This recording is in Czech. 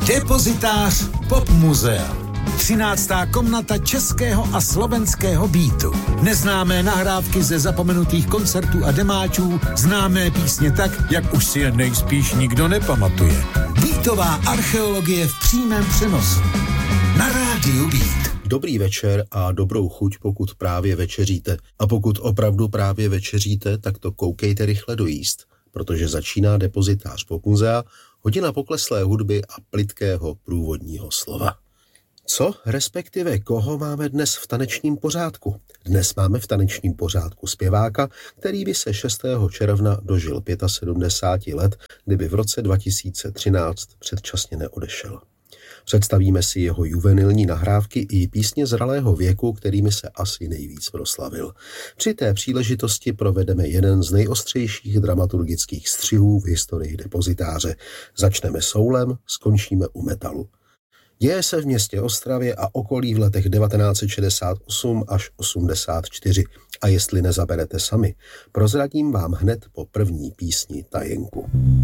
Depozitář Pop Muzea. 13. komnata českého a slovenského beatu. Neznámé nahrávky ze zapomenutých koncertů a demáčů, známé písně tak, jak už si je nejspíš nikdo nepamatuje. Beatová archeologie v přímém přenosu. Na rádiu Beat. Dobrý večer a dobrou chuť, pokud právě večeříte. A pokud opravdu právě večeříte, tak to koukejte rychle dojíst, protože začíná Depozitář Pop Muzea, hodina pokleslé hudby a plytkého průvodního slova. Co, respektive koho máme dnes v tanečním pořádku? Dnes máme v tanečním pořádku zpěváka, který by se 6. června dožil 75 let, kdyby v roce 2013 předčasně neodešel. Představíme si jeho juvenilní nahrávky i písně zralého věku, kterými se asi nejvíc proslavil. Při té příležitosti provedeme jeden z nejostřejších dramaturgických střihů v historii Depozitáře. Začneme soulem, skončíme u metalu. Děje se v městě Ostravě a okolí v letech 1968 až 84. A jestli nezaberete sami, prozradím vám hned po první písni tajenku.